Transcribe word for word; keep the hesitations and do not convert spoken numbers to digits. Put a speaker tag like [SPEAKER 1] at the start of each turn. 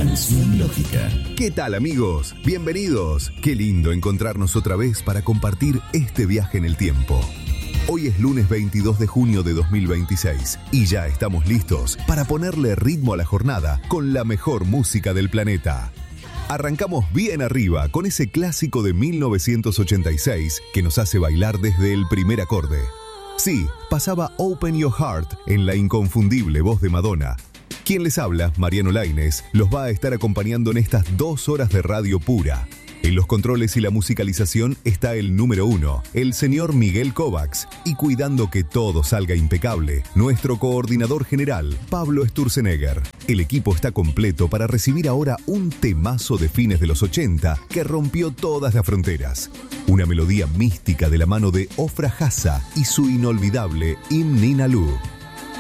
[SPEAKER 1] Canción Lógica.
[SPEAKER 2] ¿Qué tal, amigos? Bienvenidos. Qué lindo encontrarnos otra vez para compartir este viaje en el tiempo. Hoy es lunes veintidós de junio de dos mil veintiséis y ya estamos listos para ponerle ritmo a la jornada con la mejor música del planeta. Arrancamos bien arriba con ese clásico de mil novecientos ochenta y seis que nos hace bailar desde el primer acorde. Sí, pasaba Open Your Heart en la inconfundible voz de Madonna. Quien les habla, Mariano Lainez, los va a estar acompañando en estas dos horas de radio pura. En los controles y la musicalización está el número uno, el señor Miguel Kovacs. Y cuidando que todo salga impecable, nuestro coordinador general, Pablo Sturzenegger. El equipo está completo para recibir ahora un temazo de fines de los ochenta que rompió todas las fronteras. Una melodía mística de la mano de Ofra Hassa y su inolvidable Im Nina Lu.